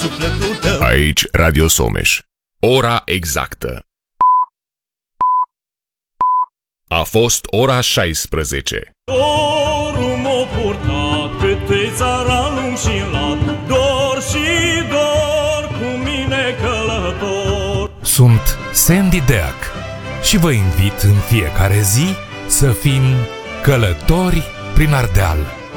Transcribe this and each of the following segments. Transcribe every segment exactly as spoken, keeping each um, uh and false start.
sufletul tău. Aici Radio Someș. Ora exactă. A fost ora șaisprezece. Dorul m-a purtat pe țara lung și lat, dor și dor cu mine călător. Sunt Sandy Deac și vă invit în fiecare zi să fim călători prin Ardeal.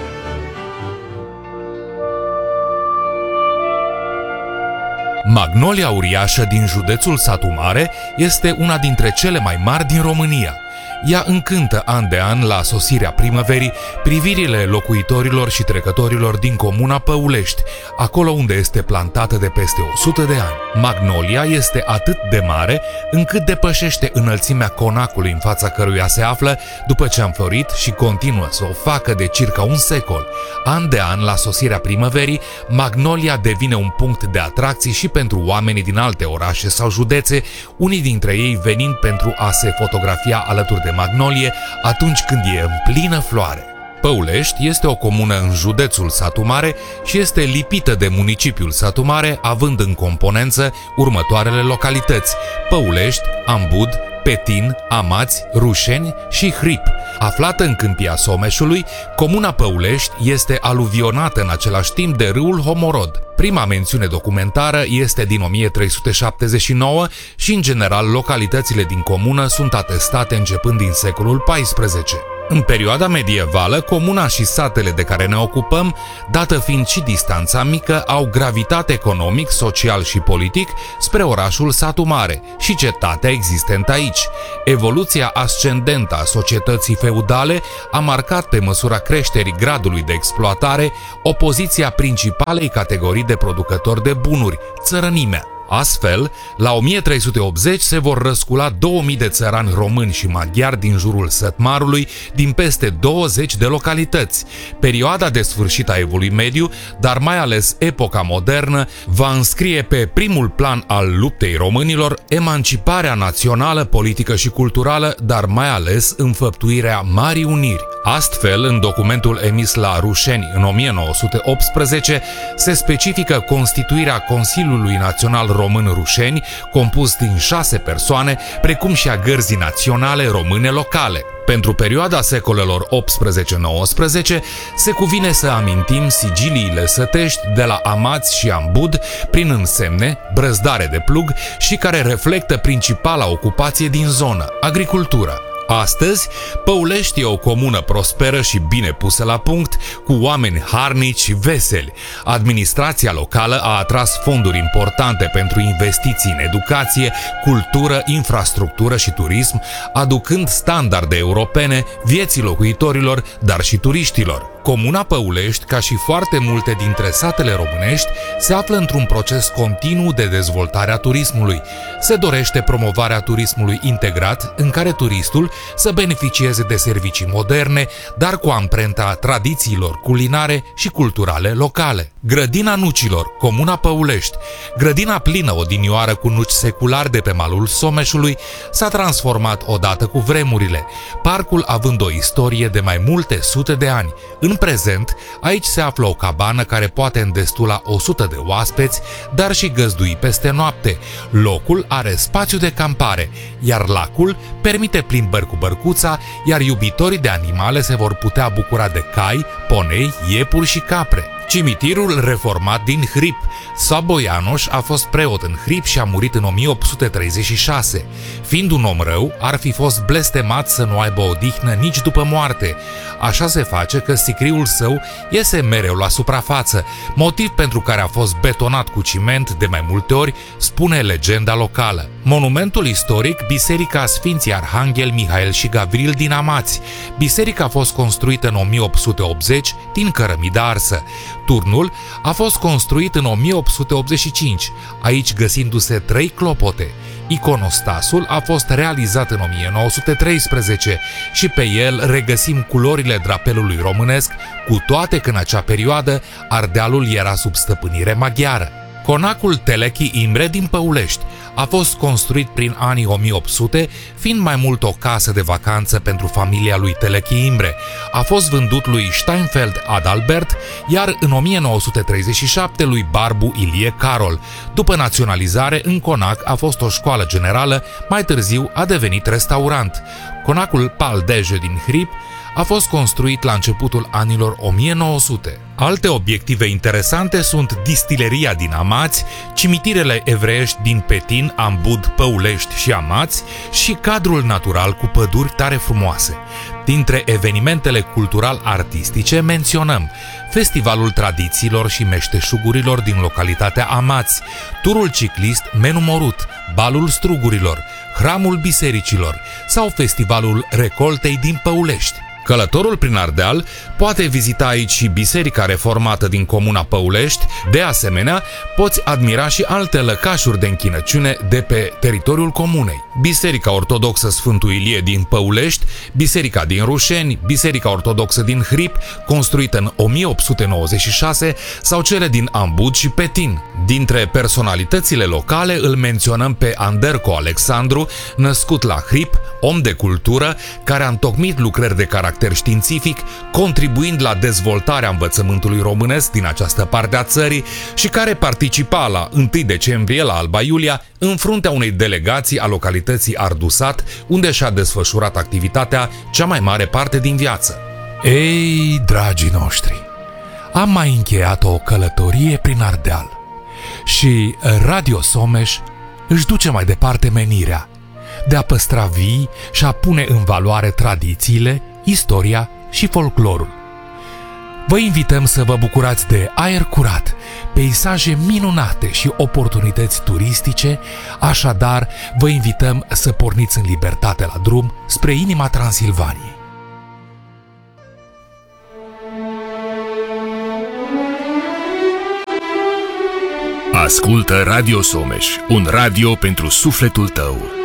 Magnolia uriașă din județul Satu Mare este una dintre cele mai mari din România. Ea încântă an de an, la sosirea primăverii, privirile locuitorilor și trecătorilor din comuna Păulești, acolo unde este plantată de peste o sută de ani. Magnolia este atât de mare încât depășește înălțimea conacului în fața căruia se află după ce a înflorit și continuă să o facă de circa un secol. An de an, la sosirea primăverii, Magnolia devine un punct de atracție și pentru oamenii din alte orașe sau județe, unii dintre ei venind pentru a se fotografia alături de magnolie atunci când e în plină floare. Păulești este o comună în județul Satu Mare și este lipită de municipiul Satu Mare, având în componență următoarele localități: Păulești, Ambud, Petin, Amați, Rușeni și Hrip. Aflată în câmpia Someșului, comuna Păulești este aluvionată în același timp de râul Homorod. Prima mențiune documentară este din o mie trei sute șaptezeci și nouă și, în general, localitățile din comună sunt atestate începând din secolul paisprezece. În perioada medievală, comuna și satele de care ne ocupăm, dată fiind și distanța mică, au gravitat economic, social și politic spre orașul Satu Mare și cetatea existentă aici. Evoluția ascendentă a societății feudale a marcat, pe măsura creșterii gradului de exploatare, opoziția principalei categorii de producători de bunuri, țărănimea. Astfel, la o mie trei sute optzeci se vor răscula două mii de țărani români și maghiari din jurul Sătmarului, din peste douăzeci de localități. Perioada de sfârșit a Evului Mediu, dar mai ales epoca modernă, va înscrie pe primul plan al luptei românilor emanciparea națională, politică și culturală, dar mai ales înfăptuirea Marii Uniri. Astfel, în documentul emis la Rușeni în o mie nouă sute optsprezece, se specifică constituirea Consiliului Național Român Rușeni, compus din șase persoane, precum și a Gărzii Naționale Române Locale. Pentru perioada secolelor optsprezece nouăsprezece se cuvine să amintim sigiliile sătești de la Amați și Ambud prin însemne, brăzdare de plug și care reflectă principala ocupație din zonă, agricultura. Astăzi, Păulești e o comună prosperă și bine pusă la punct, cu oameni harnici și veseli. Administrația locală a atras fonduri importante pentru investiții în educație, cultură, infrastructură și turism, aducând standarde europene vieții locuitorilor, dar și turiștilor. Comuna Păulești, ca și foarte multe dintre satele românești, se află într-un proces continuu de dezvoltare a turismului. Se dorește promovarea turismului integrat, în care turistul să beneficieze de servicii moderne, dar cu amprenta tradițiilor culinare și culturale locale. Grădina Nucilor, comuna Păulești, grădina plină odinioară cu nuci seculari de pe malul Someșului, s-a transformat odată cu vremurile, parcul având o istorie de mai multe sute de ani. În prezent, aici se află o cabană care poate îndestula o sută de oaspeți, dar și găzdui peste noapte. Locul are spațiu de campare, iar lacul permite plimbări cu bărcuța, iar iubitorii de animale se vor putea bucura de cai, ponei, iepuri și capre. Cimitirul reformat din Hrip. Sabo Ianoș a fost preot în Hrip și a murit în o mie opt sute treizeci și șase. Fiind un om rău, ar fi fost blestemat să nu aibă odihnă nici după moarte. Așa se face că sicriul său iese mereu la suprafață, motiv pentru care a fost betonat cu ciment de mai multe ori, spune legenda locală. Monumentul istoric, Biserica Sfinții Arhanghel Mihail și Gavril din Amați. Biserica a fost construită în o mie opt sute optzeci din cărămidă arsă. Turnul a fost construit în o mie opt sute optzeci și cinci, aici găsindu-se trei clopote. Iconostasul a fost realizat în o mie nouă sute treisprezece și pe el regăsim culorile drapelului românesc, cu toate că în acea perioadă Ardealul era sub stăpânire maghiară. Conacul Telechi Imre din Păulești. A fost construit prin anii o mie opt sute, fiind mai mult o casă de vacanță pentru familia lui Telechi Imbre. A fost vândut lui Steinfeld Adalbert, iar în o mie nouă sute treizeci și șapte lui Barbu Ilie Carol. După naționalizare, în conac a fost o școală generală, mai târziu a devenit restaurant. Conacul Paldeje din Hrib a fost construit la începutul anilor o mie nouă sute. Alte obiective interesante sunt distileria din Amați, cimitirele evreiești din Petin, Ambud, Păulești și Amați și cadrul natural cu păduri tare frumoase. Dintre evenimentele cultural-artistice menționăm Festivalul Tradițiilor și Meșteșugurilor din localitatea Amați, turul ciclist Menu Morut, Balul Strugurilor, Hramul Bisericilor sau Festivalul Recoltei din Păulești. Călătorul prin Ardeal poate vizita aici și Biserica Reformată din comuna Păulești. De asemenea, poți admira și alte lăcașuri de închinăciune de pe teritoriul comunei. Biserica Ortodoxă Sfântul Ilie din Păulești, Biserica din Rușeni, Biserica Ortodoxă din Hrib, construită în o mie opt sute nouăzeci și șase, sau cele din Ambud și Petin. Dintre personalitățile locale îl menționăm pe Anderco Alexandru, născut la Hrib, om de cultură, care a întocmit lucrări de caracter științific, contribuind la dezvoltarea învățământului românesc din această parte a țării și care participa la întâi decembrie la Alba Iulia în fruntea unei delegații a localității Ardusat, unde și-a desfășurat activitatea cea mai mare parte din viață. Ei, dragii noștri, am mai încheiat o călătorie prin Ardeal și Radio Someș își duce mai departe menirea de a păstra vii și a pune în valoare tradițiile, istoria și folclorul. Vă invităm să vă bucurați de aer curat, peisaje minunate și oportunități turistice, așadar vă invităm să porniți în libertate la drum spre inima Transilvaniei. Ascultă Radio Someș, un radio pentru sufletul tău.